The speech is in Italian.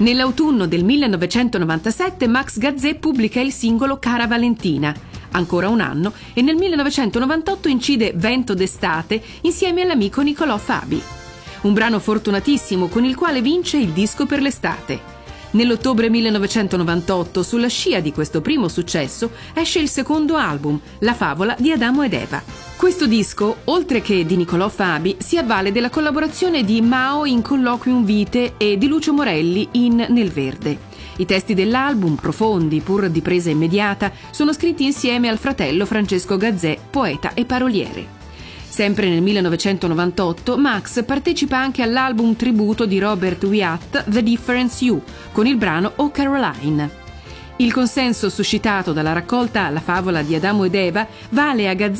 Nell'autunno del 1997 Max Gazzè pubblica il singolo Cara Valentina, ancora un anno, e nel 1998 incide Vento d'estate insieme all'amico Nicolò Fabi. Un brano fortunatissimo con il quale vince il disco per l'estate. Nell'ottobre 1998, sulla scia di questo primo successo, esce il secondo album, La favola di Adamo ed Eva. Questo disco, oltre che di Nicolò Fabi, si avvale della collaborazione di Mao in Colloquium Vitae e di Lucio Morelli in Nel Verde. I testi dell'album, profondi, pur di presa immediata, sono scritti insieme al fratello Francesco Gazzè, poeta e paroliere. Sempre nel 1998 Max partecipa anche all'album tributo di Robert Wyatt, The Difference You, con il brano Oh Caroline. Il consenso suscitato dalla raccolta La favola di Adamo ed Eva vale a Gazzè